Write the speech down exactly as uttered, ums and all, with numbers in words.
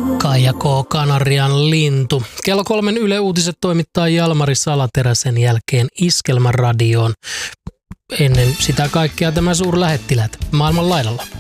Kaija K. Kanarian lintu. Kello kolmen Yle Uutiset toimittaa Jalmari Salaterä, sen jälkeen Iskelmän radioon. Ennen sitä kaikkea tämä suurlähettiläät maailman laidalla.